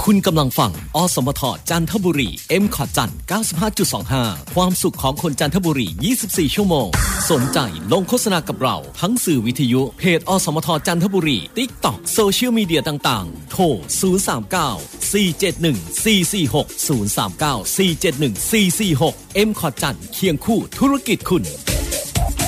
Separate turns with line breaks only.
คุณกำลังฟังอสมทจันทบุรี M.Cot จันทร์ 95.25 ความสุขของคนจันทบุรี 24 ชั่วโมงสนใจลงโฆษณากับเราทั้งสื่อวิทยุเพจอสมทจันทบุรี TikTok โซเชียลมีเดียต่างๆโทร 039 471 446 039 471 446 M.Cot จันทร์เคียงคู่ธุรกิจคุณ